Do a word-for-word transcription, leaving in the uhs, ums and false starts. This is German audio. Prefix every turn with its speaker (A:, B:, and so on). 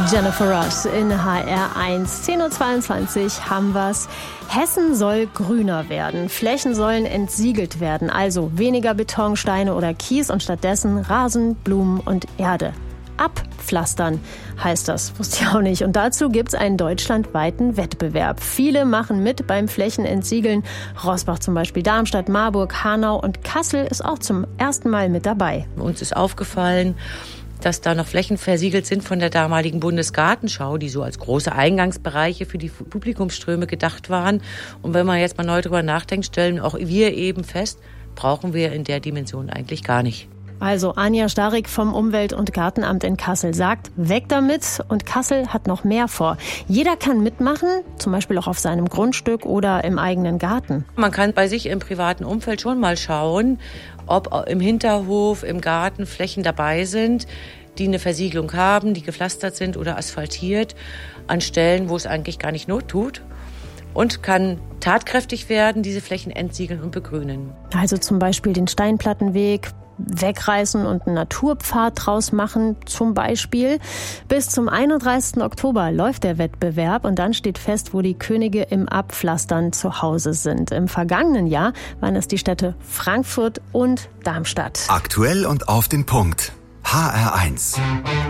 A: Jennifer Ross in H R eins. zehn Uhr zweiundzwanzig haben wir's. Hessen soll grüner werden. Flächen sollen entsiegelt werden. Also weniger Beton, Steine oder Kies und stattdessen Rasen, Blumen und Erde. Abpflastern heißt das, wusste ich auch nicht. Und dazu gibt's einen deutschlandweiten Wettbewerb. Viele machen mit beim Flächenentsiegeln. Roßbach zum Beispiel, Darmstadt, Marburg, Hanau und Kassel ist auch zum ersten Mal mit dabei.
B: Uns ist aufgefallen, dass da noch Flächen versiegelt sind von der damaligen Bundesgartenschau, die so als große Eingangsbereiche für die Publikumsströme gedacht waren. Und wenn man jetzt mal neu drüber nachdenkt, stellen auch wir eben fest, brauchen wir in der Dimension eigentlich gar nicht.
A: Also Anja Starik vom Umwelt- und Gartenamt in Kassel sagt, weg damit, und Kassel hat noch mehr vor. Jeder kann mitmachen, zum Beispiel auch auf seinem Grundstück oder im eigenen Garten.
B: Man kann bei sich im privaten Umfeld schon mal schauen, ob im Hinterhof, im Garten Flächen dabei sind, die eine Versiegelung haben, die gepflastert sind oder asphaltiert, an Stellen, wo es eigentlich gar nicht Not tut. Und kann tatkräftig werden, diese Flächen entsiegeln und begrünen.
A: Also zum Beispiel den Steinplattenweg wegreißen und einen Naturpfad draus machen, zum Beispiel. Bis zum einunddreißigsten Oktober läuft der Wettbewerb und dann steht fest, wo die Könige im Abpflastern zu Hause sind. Im vergangenen Jahr waren es die Städte Frankfurt und Darmstadt.
C: Aktuell und auf den Punkt. H R eins.